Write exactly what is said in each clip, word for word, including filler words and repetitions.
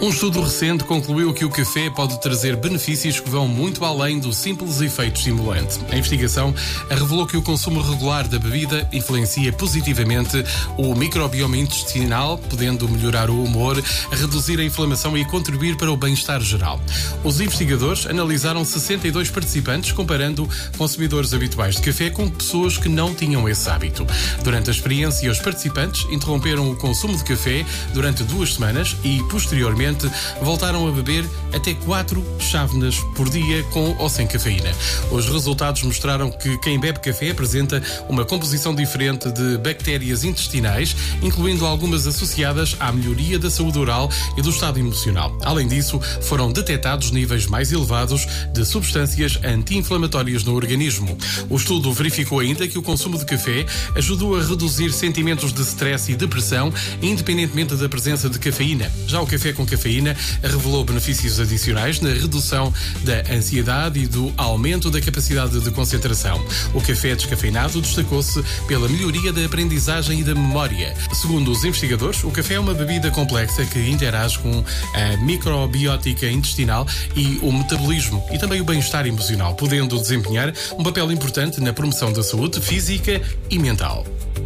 Um estudo recente concluiu que o café pode trazer benefícios que vão muito além do simples efeito estimulante. A investigação revelou que o consumo regular da bebida influencia positivamente o microbioma intestinal, podendo melhorar o humor, reduzir a inflamação e contribuir para o bem-estar geral. Os investigadores analisaram sessenta e dois participantes, comparando consumidores habituais de café com pessoas que não tinham esse hábito. Durante a experiência, os participantes interromperam o consumo de café durante duas semanas e, posteriormente, voltaram a beber até quatro chávenas por dia, com ou sem cafeína. Os resultados mostraram que quem bebe café apresenta uma composição diferente de bactérias intestinais, incluindo algumas associadas à melhoria da saúde oral e do estado emocional. Além disso, foram detectados níveis mais elevados de substâncias anti-inflamatórias no organismo. O estudo verificou ainda que o consumo de café ajudou a reduzir sentimentos de stress e depressão, independentemente da presença de cafeína. Já o café com cafeína revelou benefícios adicionais na redução da ansiedade e do aumento da capacidade de concentração. O café descafeinado destacou-se pela melhoria da aprendizagem e da memória. Segundo os investigadores, o café é uma bebida complexa que interage com a microbiótica intestinal e o metabolismo e também o bem-estar emocional, podendo desempenhar um papel importante na promoção da saúde física e mental.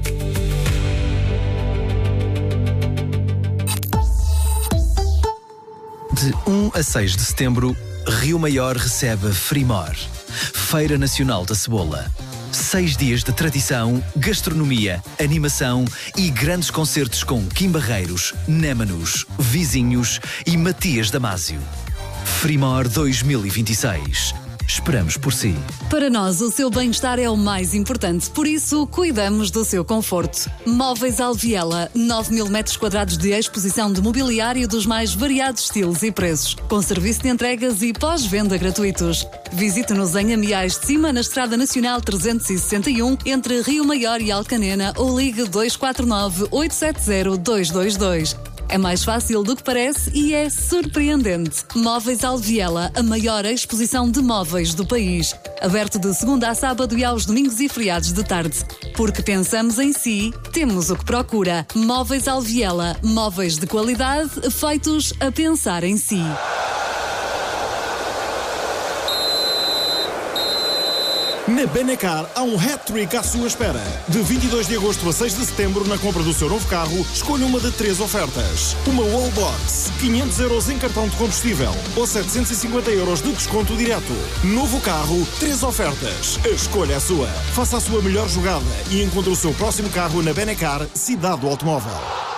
De um a seis de setembro, Rio Maior recebe a Frimor, Feira Nacional da Cebola. Seis dias de tradição, gastronomia, animação e grandes concertos com Kim Barreiros, Némanos, Vizinhos e Matias Damasio. Frimor dois mil e vinte e seis. Esperamos por si. Para nós, o seu bem-estar é o mais importante, por isso cuidamos do seu conforto. Móveis Alviela, nove mil metros quadrados de exposição de mobiliário dos mais variados estilos e preços, com serviço de entregas e pós-venda gratuitos. Visite-nos em Amiais de Cima, na Estrada Nacional trezentos e sessenta e um, entre Rio Maior e Alcanena, ou ligue dois quatro nove, oito sete zero, dois dois dois. É mais fácil do que parece e é surpreendente. Móveis Alviela, a maior exposição de móveis do país. Aberto de segunda a sábado e aos domingos e feriados de tarde. Porque pensamos em si, temos o que procura. Móveis Alviela, móveis de qualidade feitos a pensar em si. Na Benacar há um hat-trick à sua espera. De vinte e dois de agosto a seis de setembro, na compra do seu novo carro, escolha uma de três ofertas. Uma Wallbox, quinhentos euros em cartão de combustível ou setecentos e cinquenta euros de desconto direto. Novo carro, três ofertas. A escolha é sua. Faça a sua melhor jogada e encontre o seu próximo carro na Benacar, cidade do automóvel.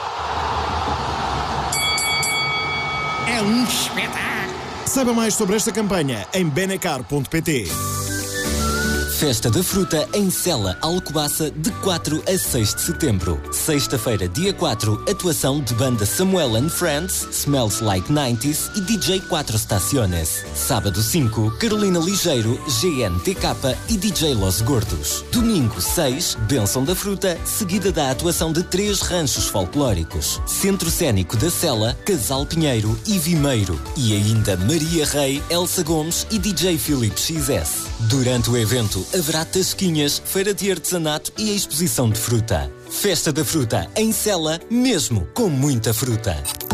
É um espetáculo! Saiba mais sobre esta campanha em benacar ponto pt. Festa da Fruta em Sela, Alcobaça, de quatro a seis de setembro. Sexta-feira, dia quatro, atuação de banda Samuel and Friends, Smells Like nineties e D J Quatro Estaciones. Sábado cinco, Carolina Ligeiro, G N T K e D J Los Gordos. Domingo seis, Bênção da Fruta, seguida da atuação de três ranchos folclóricos. Centro Cénico da Sela, Casal Pinheiro e Vimeiro. E ainda Maria Rei, Elsa Gomes e D J Filipe X S. Durante o evento, haverá tasquinhas, feira de artesanato e a exposição de fruta. Festa da Fruta em Sela, mesmo com muita fruta.